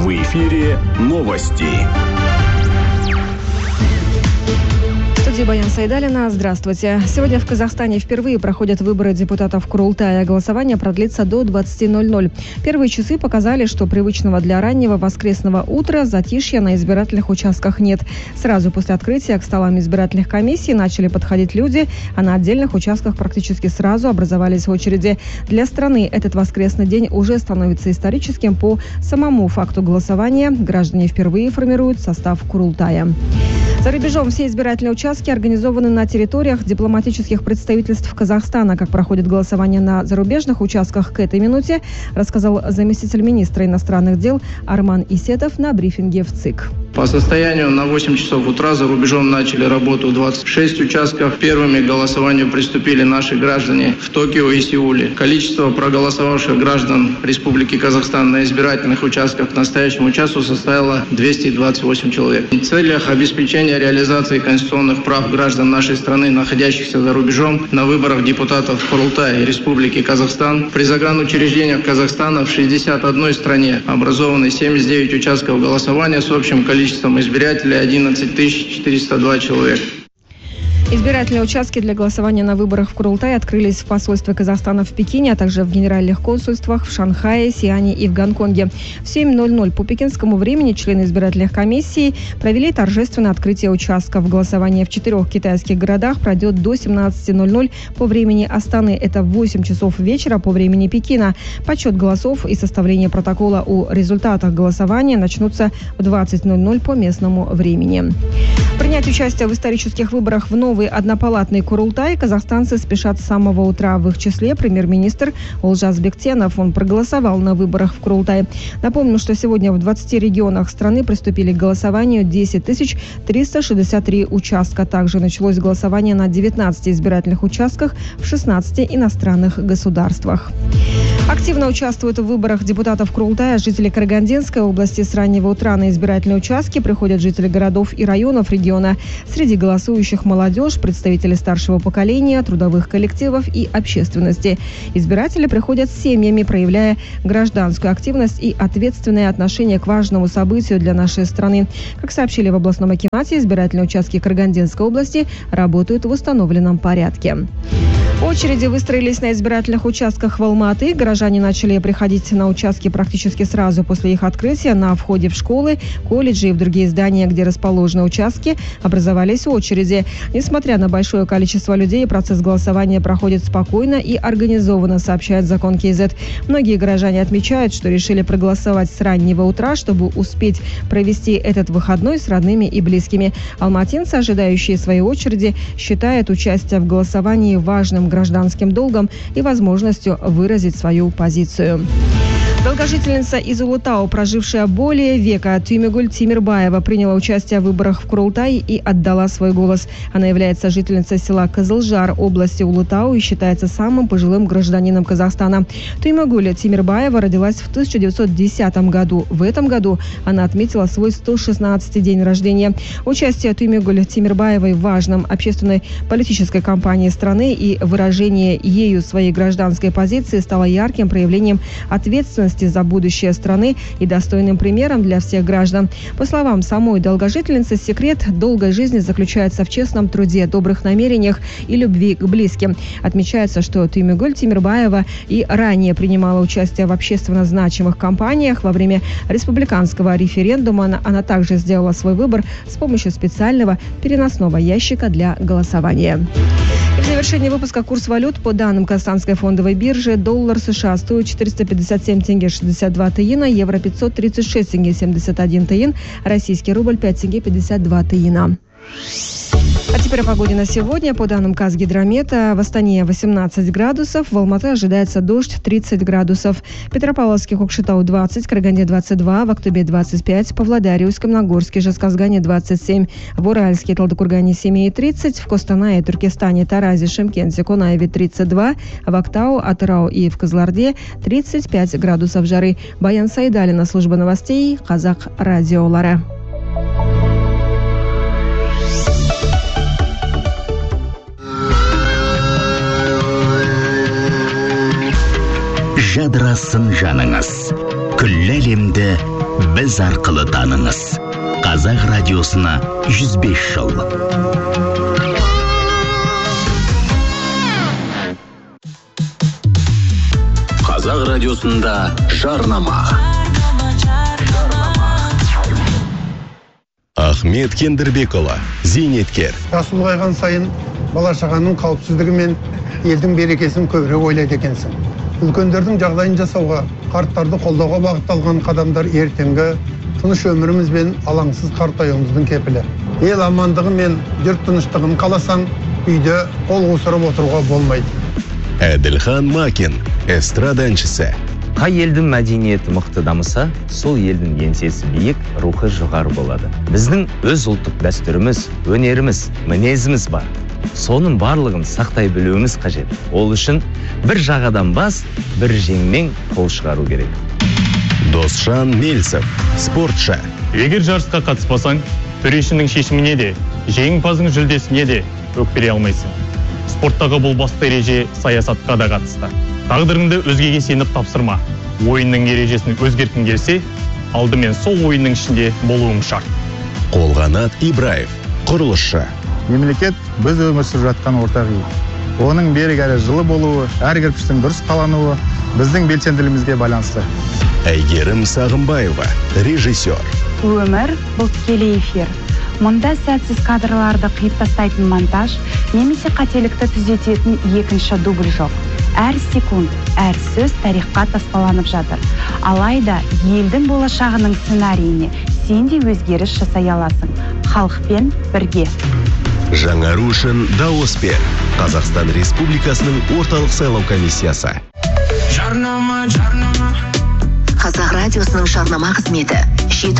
В эфире новости. В студии Баян Сайдалина. Здравствуйте. Сегодня в Казахстане впервые проходят выборы депутатов Курултая. Голосование продлится до 20:00. Первые часы показали, что привычного для раннего воскресного утра затишья на избирательных участках нет. Сразу после открытия к столам избирательных комиссий начали подходить люди, а на отдельных участках практически сразу образовались очереди. Для страны этот воскресный день уже становится историческим по самому факту голосования. Граждане впервые формируют состав Курултая. За рубежом все избирательные участки организованы на территориях дипломатических представительств Казахстана. Как проходит голосование на зарубежных участках к этой минуте, рассказал заместитель министра иностранных дел Арман Исетов на брифинге в ЦИК. По состоянию на 8 часов утра за рубежом начали работу 26 участков. Первыми к голосованию приступили наши граждане в Токио и Сеуле. Количество проголосовавших граждан Республики Казахстан на избирательных участках к настоящему часу составило 228 человек. В целях обеспечения реализации конституционных прав граждан нашей страны, находящихся за рубежом, на выборах депутатов Курултая Республики Казахстан при загранучреждениях Казахстана в 61 стране образованы 79 участков голосования с общим количеством избирателей 11 402 человека. Избирательные участки для голосования на выборах в Курултае открылись в посольстве Казахстана в Пекине, а также в генеральных консульствах в Шанхае, Сиане и в Гонконге. В 7:00 по пекинскому времени члены избирательных комиссий провели торжественное открытие участков. Голосование в 4 китайских городах пройдет до 17:00 по времени Астаны. Это 8 часов вечера по времени Пекина. Подсчет голосов и составление протокола о результатах голосования начнутся в 20:00 по местному времени. Принять участие в исторических выборах в новый однопалатный Курултай казахстанцы спешат с самого утра. В их числе премьер-министр Олжас Бектенов. Он проголосовал на выборах в Курултай. Напомню, что сегодня в 20 регионах страны приступили к голосованию 10 363 участка. Также началось голосование на 19 избирательных участках в 16 иностранных государствах. Активно участвуют в выборах депутатов Курултая жители Карагандинской области. С раннего утра на избирательные участки приходят жители городов и районов региона. Среди голосующих молодежь, представители старшего поколения, трудовых коллективов и общественности. Избиратели приходят с семьями, проявляя гражданскую активность и ответственное отношение к важному событию для нашей страны. Как сообщили в областном акимате, избирательные участки Карагандинской области работают в установленном порядке. Очереди выстроились на избирательных участках в Алматы. Горожане начали приходить на участки практически сразу после их открытия. На входе в школы, колледжи и в другие здания, где расположены участки, образовались очереди. Несмотря на большое количество людей, процесс голосования проходит спокойно и организованно, сообщает Закон КЗ. Многие горожане отмечают, что решили проголосовать с раннего утра, чтобы успеть провести этот выходной с родными и близкими. Алматинцы, ожидающие своей очереди, считают участие в голосовании важным гражданским долгом и возможностью выразить свою позицию. Долгожительница из Улутау, прожившая более века, Тюймегуль Тимирбаева, приняла участие в выборах в Курултай и отдала свой голос. Она является жительницей села Кызылжар области Улутау и считается самым пожилым гражданином Казахстана. Тюймегуль Тимирбаева родилась в 1910 году. В этом году она отметила свой 116-й день рождения. Участие Тюймегуль Тимирбаевой в важном общественной политической кампании страны и выражение ею своей гражданской позиции стало ярким проявлением ответственности за будущее страны и достойным примером для всех граждан. По словам самой долгожительницы, секрет долгой жизни заключается в честном труде, добрых намерениях и любви к близким. Отмечается, что Тюймегуль Тимирбаева и ранее принимала участие в общественно значимых кампаниях. Во время республиканского референдума она также сделала свой выбор с помощью специального переносного ящика для голосования. И в завершении выпуска курс валют. По данным Казахстанской фондовой биржи, доллар США стоит 457 тенге 62 тиына, евро 536 тенге 71 тиын, российский рубль 5 тенге 52 тиына. А теперь о погоде на сегодня. По данным Казгидромета, в Астане 18 градусов, в Алматы ожидается дождь 30 градусов, в Петропавловске, Кокшетау 20, Караганде 22, в Актубе 25, в Павлодаре, Усть-Камногорске, Жезказгане 27, в Уральске, Талдыкургане, Семее 30, в Костанае, Туркестане, Таразе, Шымкенте, Конаеве 32, в Актау, Атырау и в Кызылорде 35 градусов жары. Баян Сайдалина, служба новостей, Казах радиолары. Жадырасын жаныңыз. Күллі әлемді біз арқылы таныңыз. Қазақ радиосына 105 жыл. Қазақ радиосында жарнама. Ахмет Кендірбекұлы, зейнеткер. Жасы ұлғайған сайын бала шағаның қауіпсіздігі мен елдің берекесін көбірек ойлайды екенсің. Үлкендердің жағдайын жасауға, қарттарды қолдауға бағытталған қадамдар ертеңгі тыныш өміріміз бен алаңсыз қартаюымыздың кепілі. Ел амандығы мен жұрт тыныштығын қаласаң, үйде қол қусырып отыруға болмайды. Әділхан Макин, эстрада әншісі. Қай елдің мәдениеті мықты дамыса, сол елдің еңсесі биік, рухы жоғары болады. Біздің өз ұлттық дәстүріміз, өнеріміз, мінезіміз бар. Соның барлығын сақтай білуіміз қажет. Ол үшін бір жағадан бас, бір жеңмен қол шығару керек. Досжан Мельцев, спортшы. Егер жарысқа қатыспасаң, төрешінің шешіміне де, жеңімпаздың жүлдесіне де өкпере алмайсың. Спорттағы бұл басты ереже саясатқа да қатысты. Тағдырыңды өзгеге сеніп тапсырма. Ойынның ережесін өзгерткің келсе, алдымен сол ойынның ішінде болуың шарт. Қолғанат Ибраев, құрылысшы. Мемлекет біз өмір сүріп жатқан ортақ үй. Оның берік әрі жылы болуы, әр кірпіштің дұрыс қалануы біздің белсенділігімізге байланысты. Әйгерім Сағымбаева, режиссер. Өмір бұл тікелей эфир. Мұнда сәтсіз кадрларды қиып тастайтын монтаж, немесе қателікті түзететін екінші дубль жоқ. Әр секунд, әр сөз тарихқа таспаланып жатыр. Алайда елдің болашағының сценарийіне сен де өзгеріс жасай аласың. Халықпен бірге. Жаңару үшін дауыс бер. Қазақстан Республикасының орталық сайлау комиссиясы. Қазақ радиосының жарнама қызметі.